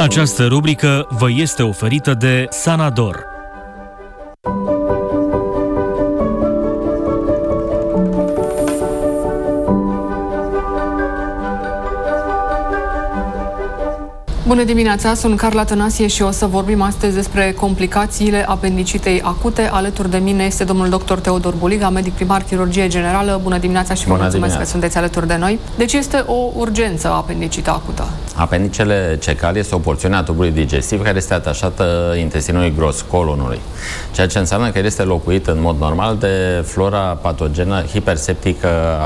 Această rubrică vă este oferită de Sanador. Bună dimineața, sunt Carla Tănasie și o să vorbim astăzi despre complicațiile apendicitei acute. Alături de mine este domnul dr. Teodor Buliga, medic primar, chirurgie generală. Bună dimineața și vă mulțumesc că sunteți alături de noi. Deci este o urgență apendicita acută. Apendicele cecale este o porțiune a tubului digestiv care este atașată intestinului gros, colonului, ceea ce înseamnă că el este locuit în mod normal de flora patogenă hiperseptică a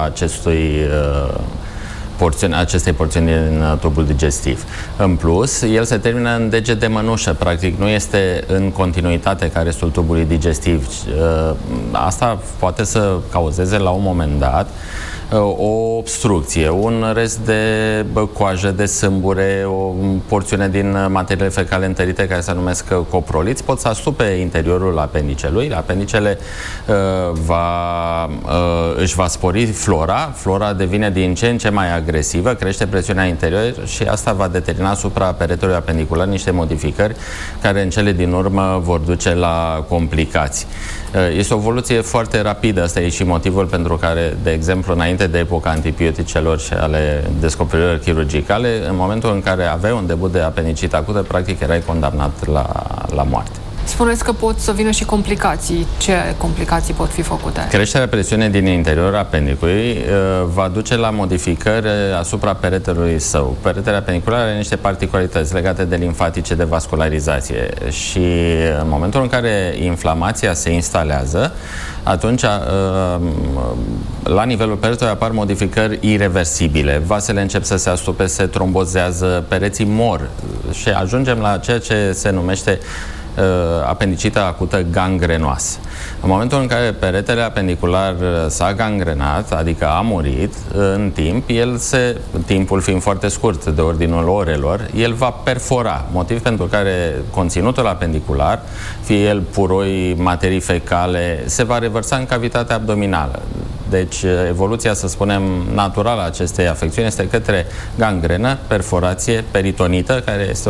acestei porțiuni din tubul digestiv. În plus, el se termină în deget de mănușă, practic nu este în continuitate ca restul tubului digestiv. Asta poate să cauzeze la un moment dat o obstrucție, un rest de coajă, de sâmbure, o porțiune din materiile fecale întărite care se numesc coproliți, pot să astupe interiorul apendicelui. Apendicele își va spori flora devine din ce în ce mai agresivă, crește presiunea interior și asta va determina asupra peretelui apendicular niște modificări care în cele din urmă vor duce la complicații. Este o evoluție foarte rapidă, asta e și motivul pentru care, de exemplu, înainte de epoca antibioticelor și ale descoperirilor chirurgicale, în momentul în care aveai un debut de apendicită acută, practic erai condamnat la moarte. Spuneți că pot să vină și complicații. Ce complicații pot fi făcute? Creșterea presiunii din interiorul apendicului va duce la modificări asupra peretelui său. Peretele apendicular are niște particularități legate de limfatice, de vascularizație și în momentul în care inflamația se instalează, atunci la nivelul peretelui apar modificări ireversibile. Vasele încep să se astupe, se trombozează, pereții mor și ajungem la ceea ce se numește apendicită acută gangrenoasă. În momentul în care peretele apendicular s-a gangrenat, adică a murit, în timp, timpul fiind foarte scurt, de ordinul orelor, el va perfora, motiv pentru care conținutul apendicular, fie el puroi, materii fecale, se va revărsa în cavitatea abdominală. Deci, evoluția, să spunem, naturală a acestei afecțiuni este către gangrenă, perforație, peritonită, care este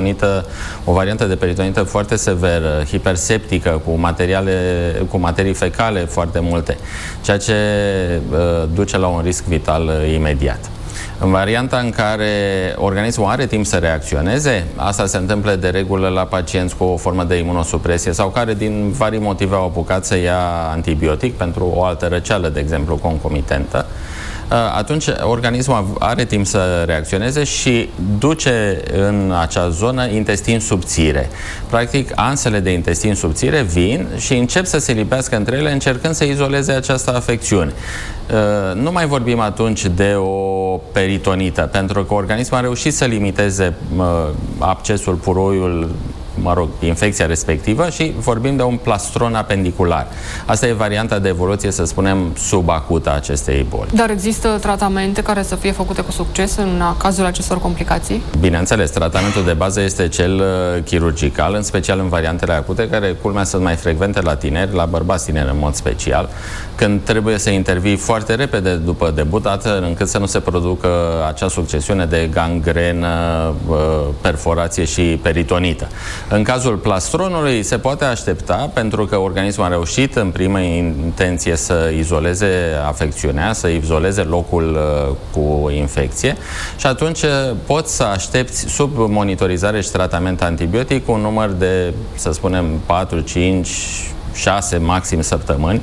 o variantă de peritonită foarte severă, hiperseptică, cu materii fecale foarte multe, ceea ce duce la un risc vital imediat. În varianta în care organismul are timp să reacționeze, asta se întâmplă de regulă la pacienți cu o formă de imunosupresie sau care din vari motive au apucat să ia antibiotic pentru o altă răceală, de exemplu, concomitentă, atunci organismul are timp să reacționeze și duce în acea zonă intestin subțire. Practic, ansele de intestin subțire vin și încep să se lipească între ele, încercând să izoleze această afecțiune. Nu mai vorbim atunci de o peritonită, pentru că organismul a reușit să limiteze abscesul, puroiul, infecția respectivă și vorbim de un plastron apendicular. Asta e varianta de evoluție, să spunem, subacută a acestei boli. Dar există tratamente care să fie făcute cu succes în cazul acestor complicații? Bineînțeles, tratamentul de bază este cel chirurgical, în special în variantele acute, care, culmea, sunt mai frecvente la tineri, la bărbați tineri în mod special, când trebuie să intervii foarte repede după debut, atât încât să nu se producă acea succesiune de gangrenă, perforație și peritonită. În cazul plastronului se poate aștepta, pentru că organismul a reușit în primă intenție să izoleze afecțiunea, să izoleze locul cu infecție și atunci poți să aștepți sub monitorizare și tratament antibiotic un număr de, să spunem, 4, 5, 6 maxim săptămâni,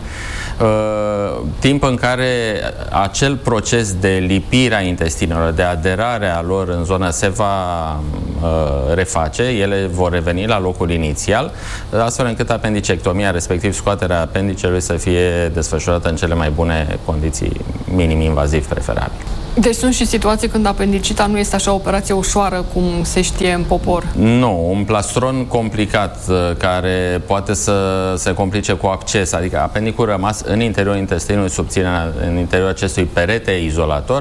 timp în care acel proces de lipire a intestinelor, de aderare a lor în zonă se va reface, ele vor reveni la locul inițial, astfel încât apendicectomia, respectiv scoaterea apendicelui, să fie desfășurată în cele mai bune condiții, minim-invaziv preferabil. Deci sunt și situații când apendicita nu este așa o operație ușoară cum se știe în popor? Nu, un plastron complicat care poate să se complice cu absces, adică apendicul rămas în interiorul intestinului subțire, în interiorul acestui perete izolator,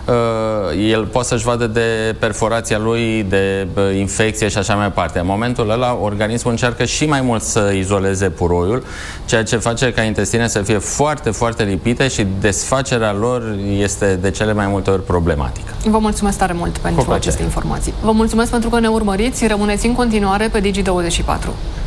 el poate să-și vadă de perforația lui, de infecție și așa mai departe. În momentul ăla, organismul încearcă și mai mult să izoleze puroiul, ceea ce face ca intestine să fie foarte, foarte lipite și desfacerea lor este de cele mai multe multe ori problematică. Vă mulțumesc tare mult pentru aceste informații. Vă mulțumesc pentru că ne urmăriți. Rămâneți în continuare pe Digi24.